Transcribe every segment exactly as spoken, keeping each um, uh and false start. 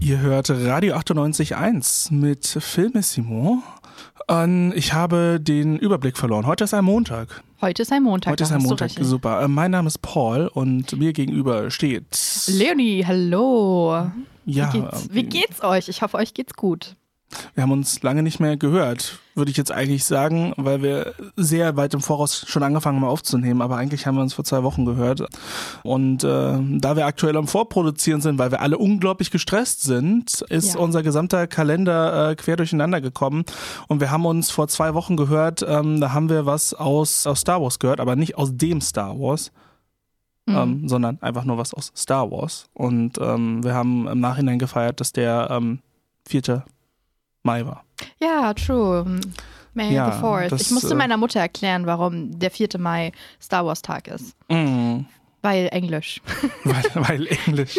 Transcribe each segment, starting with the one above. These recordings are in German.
Ihr hört Radio achtundneunzig Komma eins mit Filmissimo. Und ich habe den Überblick verloren. Heute ist ein Montag. Heute ist ein Montag. Heute ist ein Montag, super. Mein Name ist Paul und mir gegenüber steht Leonie, hallo. Ja, wie, geht's, wie geht's euch? Ich hoffe, euch geht's gut. Wir haben uns lange nicht mehr gehört, würde ich jetzt eigentlich sagen, weil wir sehr weit im Voraus schon angefangen haben aufzunehmen, aber eigentlich haben wir uns vor zwei Wochen gehört. Und äh, da wir aktuell am Vorproduzieren sind, weil wir alle unglaublich gestresst sind, ist ja. unser gesamter Kalender äh, quer durcheinander gekommen. Und wir haben uns vor zwei Wochen gehört, ähm, da haben wir was aus, aus Star Wars gehört, aber nicht aus dem Star Wars. Mhm. Ähm, sondern einfach nur was aus Star Wars. Und ähm, wir haben im Nachhinein gefeiert, dass der ähm, vierte Mai war. Ja, true. May ja, the fourth. Das, ich musste meiner Mutter erklären, warum der vierte Mai Star Wars Tag ist. Mm. Weil Englisch. Weil, weil Englisch.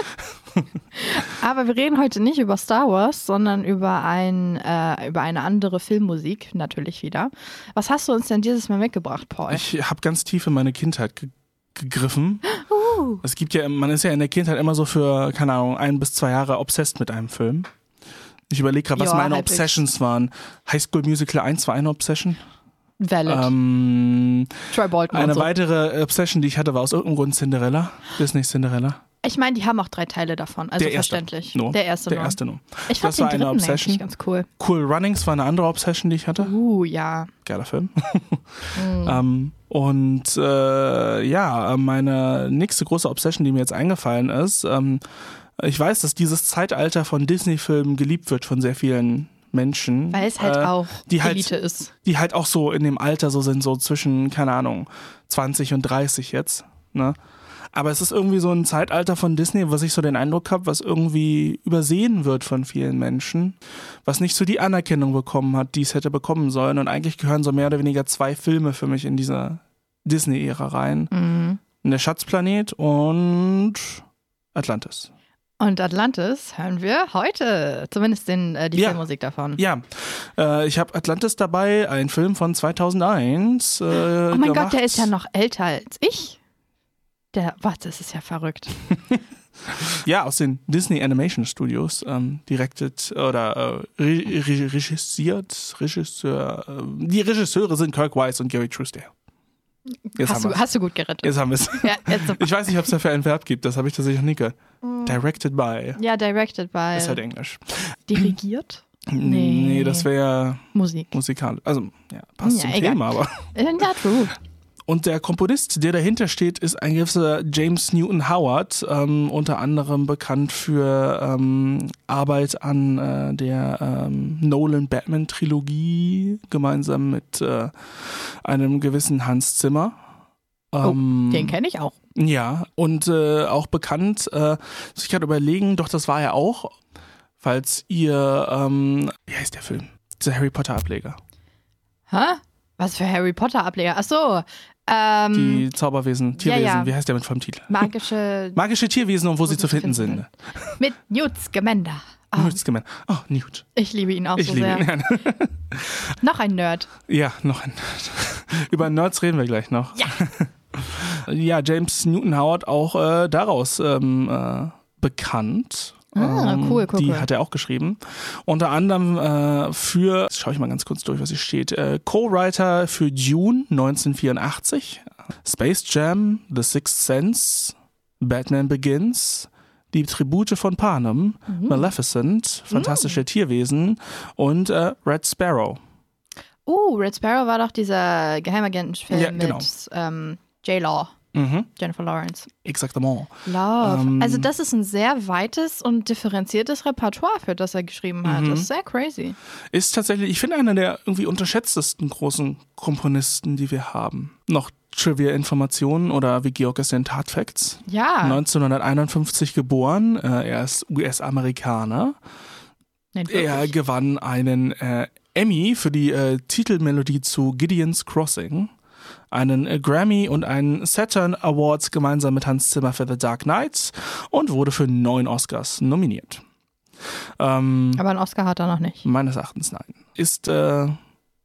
Aber wir reden heute nicht über Star Wars, sondern über, ein, äh, über eine andere Filmmusik, natürlich wieder. Was hast du uns denn dieses Mal mitgebracht, Paul? Ich habe ganz tief in meine Kindheit ge- gegriffen. Uh. Es gibt ja, man ist ja in der Kindheit immer so für, keine Ahnung, ein bis zwei Jahre obsessed mit einem Film. Ich überlege gerade, was ja, meine halbwegs. Obsessions waren. High School Musical eins war eine Obsession. Valid. Ähm, Troy Bolton eine und so. weitere Obsession, die ich hatte, war aus irgendeinem Grund Cinderella. Disney Cinderella. Ich meine, die haben auch drei Teile davon, also der erste. verständlich. No. Der erste Der nur. erste nur. Ich fand das den war eine dritten Obsession. eigentlich ganz cool. Cool Runnings war eine andere Obsession, die ich hatte. Uh, ja. Geiler Film. Mhm. ähm, und äh, ja, meine nächste große Obsession, die mir jetzt eingefallen ist, ähm, ich weiß, dass dieses Zeitalter von Disney-Filmen geliebt wird von sehr vielen Menschen. Weil es halt äh, auch die Elite halt, ist. Die halt auch so in dem Alter so sind, so zwischen, keine Ahnung, zwanzig und dreißig jetzt. Ne? Aber es ist irgendwie so ein Zeitalter von Disney, was ich so den Eindruck habe, was irgendwie übersehen wird von vielen Menschen, was nicht so die Anerkennung bekommen hat, die es hätte bekommen sollen. Und eigentlich gehören so mehr oder weniger zwei Filme für mich in diese Disney-Ära rein. Mhm. Der Schatzplanet und Atlantis. Und Atlantis hören wir heute, zumindest den, äh, die Ja. Filmmusik davon. Ja, äh, ich habe Atlantis dabei, ein Film von zweitausendeins. Äh, oh mein gemacht. Gott, der ist ja noch älter als ich. Der, was, das ist ja verrückt. Ja, aus den Disney Animation Studios, ähm, directed oder äh, re- re- regissiert, Regisseur. Äh, die Regisseure sind Kirk Wise und Gary Truesdale. Jetzt Hast haben du, hast du gut gerettet. Jetzt haben wir es. Ja, jetzt super. Ich weiß nicht, ob es dafür ein Verb gibt, das habe ich tatsächlich noch nie gehört. Directed by. Ja, directed by. Ist halt Englisch. Dirigiert? Nee, nee das wäre Musik. musikalisch. Also, ja, passt Ja, zum egal. Thema, aber. Ja, true. Und der Komponist, der dahinter steht, ist ein gewisser James Newton Howard, ähm, unter anderem bekannt für ähm, Arbeit an äh, der ähm, Nolan-Batman-Trilogie, gemeinsam mit äh, einem gewissen Hans Zimmer. Ähm, Oh, den kenne ich auch. Ja, und äh, auch bekannt, äh, ich kann überlegen, doch das war er auch, falls ihr, ähm, wie heißt der Film? Der Harry Potter Ableger. Hä? Was für Harry Potter Ableger? Ach so. Ähm, Die Zauberwesen, Tierwesen, ja, ja. wie heißt der mit vom Titel? magische. Magische Tierwesen und wo, sie zu finden, finden sind. Mit Newt Scamander. Oh, Newt Scamander. Oh, Newt. ich liebe ihn auch Ich so liebe sehr. ihn. Noch ein Nerd. Ja, noch ein. Über Nerds reden wir gleich noch. Ja. Ja, James Newton Howard auch äh, daraus ähm, äh, bekannt. Ah, Ähm, cool, cool, Die cool. hat er auch geschrieben. Unter anderem äh, für, jetzt schaue ich mal ganz kurz durch, was hier steht, äh, Co-Writer für Dune neunzehnhundertvierundachtzig, Space Jam, The Sixth Sense, Batman Begins, Die Tribute von Panem, Mhm. Maleficent, Fantastische Tierwesen und äh, Red Sparrow. Uh, Red Sparrow war doch dieser Geheimagentenfilm Ja, genau. mit ähm, J-Law, Mhm, Jennifer Lawrence. exactement. Love. Ähm, also das ist ein sehr weites und differenziertes Repertoire, für das er geschrieben hat. Mhm. Das ist sehr crazy. Ist tatsächlich, ich finde, einer der irgendwie unterschätztesten großen Komponisten, die wir haben. Noch Trivia-Informationen oder wie Georg es nennt, Hard Facts. Ja. neunzehnhunderteinundfünfzig geboren, äh, er ist U S-Amerikaner. Nein, Er wirklich. gewann einen äh, Emmy für die äh, Titelmelodie zu Gideon's Crossing, einen äh, Grammy und einen Saturn Awards gemeinsam mit Hans Zimmer für The Dark Knight und wurde für neun Oscars nominiert. Ähm, Aber einen Oscar hat er noch nicht. Meines Erachtens nein. Ist äh,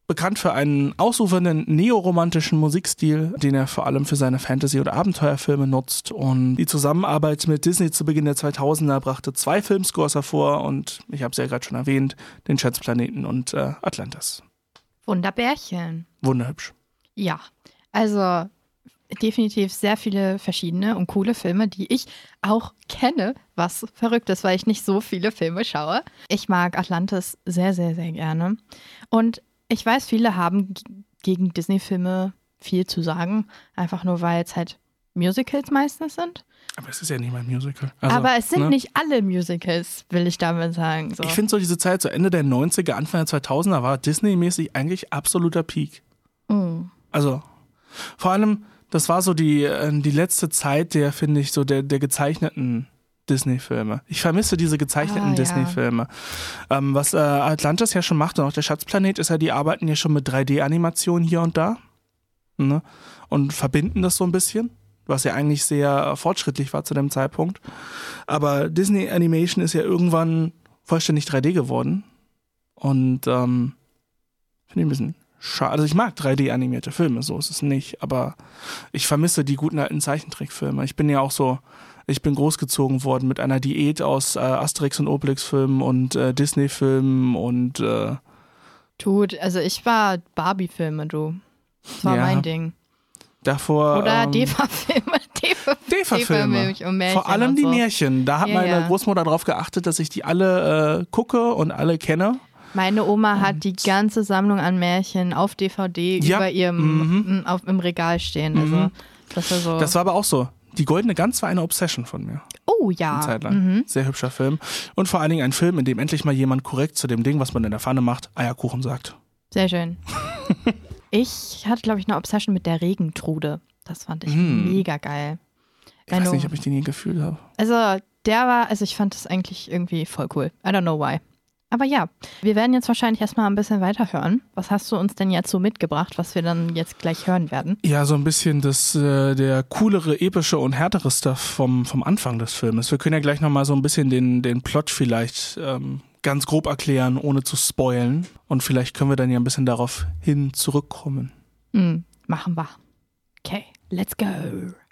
bekannt für einen ausufernden neoromantischen Musikstil, den er vor allem für seine Fantasy- oder Abenteuerfilme nutzt. Und die Zusammenarbeit mit Disney zu Beginn der zweitausender brachte zwei Filmscores hervor und ich habe es ja gerade schon erwähnt, den Schätzplaneten und äh, Atlantis. Wunderbärchen. Wunderhübsch. Ja, also definitiv sehr viele verschiedene und coole Filme, die ich auch kenne, was verrückt ist, weil ich nicht so viele Filme schaue. Ich mag Atlantis sehr, sehr, sehr gerne. Und ich weiß, viele haben g- gegen Disney-Filme viel zu sagen, einfach nur, weil es halt Musicals meistens sind. Aber es ist ja nicht mal ein Musical. Also, Aber es sind ne? nicht alle Musicals, will ich damit sagen. So. Ich finde so diese Zeit, so Ende der neunziger, Anfang der zweitausender war Disney-mäßig eigentlich absoluter Peak. Mm. Also vor allem, das war so die, äh, die letzte Zeit der, finde ich, so der, der gezeichneten Disney-Filme. Ich vermisse diese gezeichneten Ah, ja. Disney-Filme. Ähm, was äh, Atlantis ja schon macht und auch der Schatzplanet ist ja, die arbeiten ja schon mit drei D-Animationen hier und da, ne? Und verbinden das so ein bisschen, was ja eigentlich sehr äh, fortschrittlich war zu dem Zeitpunkt. Aber Disney Animation ist ja irgendwann vollständig drei D geworden und ähm, finde ich ein bisschen schade. Also ich mag drei D-animierte Filme, so ist es nicht, aber ich vermisse die guten alten Zeichentrickfilme. Ich bin ja auch so, ich bin großgezogen worden mit einer Diät aus äh, Asterix und Obelix-Filmen und äh, Disney-Filmen und äh, Tut, also ich war Barbie-Filme, du. Das war Ja. mein Ding. davor Oder ähm, DEFA-Filme. DEFA DEFA-Filme. Milch und Märchen Vor allem und die so. Märchen. Da hat Ja, meine ja. Großmutter darauf geachtet, dass ich die alle äh, gucke und alle kenne. Meine Oma hat die ganze Sammlung an Märchen auf D V D Ja. über ihrem Mhm. m, auf, im Regal stehen. Also Mhm. das war so. Das war aber auch so. Die Goldene Gans war eine Obsession von mir. oh Eine ja. Zeit lang. Mhm. Sehr hübscher Film. Und vor allen Dingen ein Film, in dem endlich mal jemand korrekt zu dem Ding, was man in der Pfanne macht, Eierkuchen sagt. Sehr schön. Ich hatte, glaube ich, eine Obsession mit der Regentrude. Das fand ich Mhm. mega geil. Ich Wenn weiß du- nicht, ob ich den je gefühlt habe. Also der war, also ich fand das eigentlich irgendwie voll cool. I don't know why. Aber ja, wir werden jetzt wahrscheinlich erstmal ein bisschen weiterhören. Was hast du uns denn jetzt so mitgebracht, was wir dann jetzt gleich hören werden? Ja, so ein bisschen das, äh, der coolere, epische und härtere Stuff vom, vom Anfang des Filmes. Wir können ja gleich nochmal so ein bisschen den, den Plot vielleicht ähm, ganz grob erklären, ohne zu spoilen. Und vielleicht können wir dann ja ein bisschen darauf hin zurückkommen. Hm, machen wir. Okay, let's go.